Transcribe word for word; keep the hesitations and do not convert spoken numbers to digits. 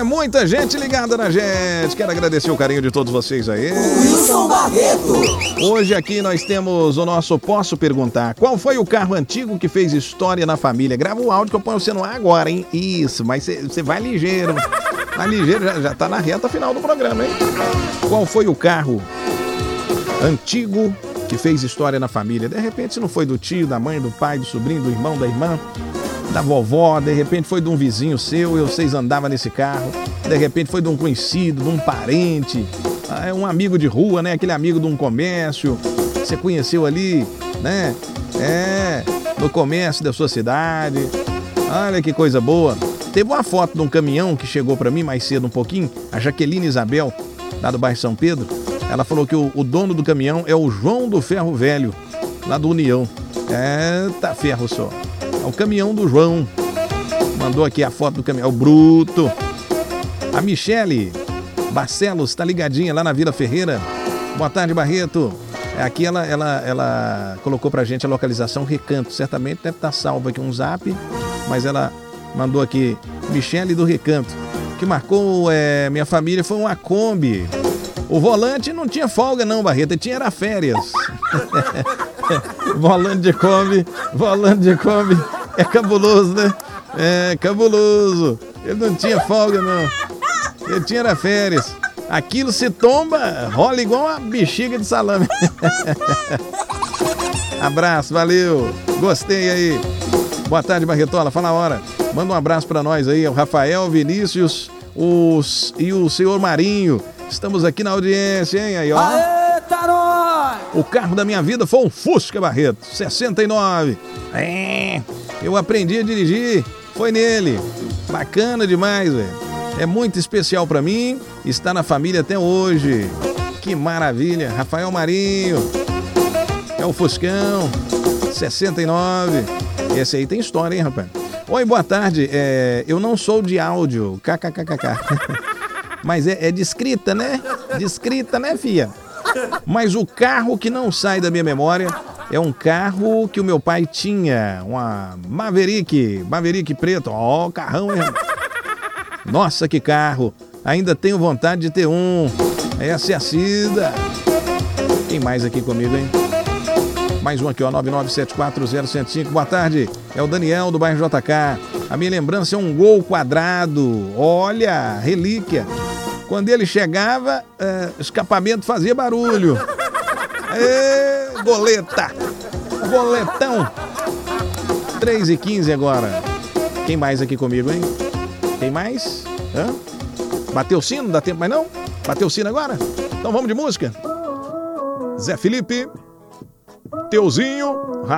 muita gente ligada na gente. Quero agradecer o carinho de todos vocês aí. Wilson Barreto. Hoje aqui nós temos o nosso Posso Perguntar. Qual foi o carro antigo que fez história na família? Grava o áudio que eu ponho você no ar agora, hein? Isso, mas você vai ligeiro. Vai ligeiro, já, já tá na reta final do programa, hein? Qual foi o carro antigo que fez história na família? De repente, se não foi do tio, da mãe, do pai, do sobrinho, do irmão, da irmã, da vovó, de repente foi de um vizinho seu e vocês andavam nesse carro, de repente foi de um conhecido, de um parente, um amigo de rua, né? Aquele amigo de um comércio, você conheceu ali, né? É, no comércio da sua cidade. Olha que coisa boa. Teve uma foto de um caminhão que chegou pra mim mais cedo um pouquinho, a Jaqueline Isabel, lá do bairro São Pedro. Ela falou que o, o dono do caminhão é o João do Ferro Velho, lá do União. É, tá ferro só. É o caminhão do João. Mandou aqui a foto do caminhão. É o Bruto. A Michele Barcelos tá ligadinha lá na Vila Ferreira. Boa tarde, Barreto. Aqui ela, ela, ela colocou pra gente a localização Recanto. Certamente deve estar salvo aqui um zap, mas ela mandou aqui, Michele do Recanto. O que marcou é, minha família foi uma Kombi. O volante não tinha folga não, Barreto, tinha era férias. Volante de Kombi, volante de Kombi, é cabuloso, né? É cabuloso. Ele não tinha folga não, ele tinha era férias. Aquilo se tomba, rola igual uma bexiga de salame. Abraço, valeu, gostei aí. Boa tarde, Barretola, fala a hora. Manda um abraço pra nós aí, o Rafael, Vinícius os, e o senhor Marinho. Estamos aqui na audiência, hein? Aí, ó. Eita, nós! O carro da minha vida foi um Fusca, Barreto, sessenta e nove. É, eu aprendi a dirigir, foi nele. Bacana demais, velho. É muito especial pra mim, está na família até hoje. Que maravilha. Rafael Marinho. É o Fuscão, sessenta e nove. Esse aí tem história, hein, rapaz? Oi, boa tarde. É, eu não sou de áudio. Kkkk. Mas é, é de escrita, né? De escrita, né, filha? Mas o carro que não sai da minha memória é um carro que o meu pai tinha. Uma Maverick. Maverick preto. Ó, oh, carrão, hein? Nossa, que carro. Ainda tenho vontade de ter um. Essa é a Cida. Quem mais aqui comigo, hein? Mais um aqui, ó, nove nove sete quatro zero zero cinco. Boa tarde, é o Daniel do bairro J K. A minha lembrança é um Gol quadrado. Olha, relíquia. Quando ele chegava, é, escapamento fazia barulho. Ê, goleta. Goletão. três e quinze agora. Quem mais aqui comigo, hein? Tem mais? Hã? Bateu o sino? Não dá tempo mais não? Bateu o sino agora? Então vamos de música. Zé Felipe. Teuzinho.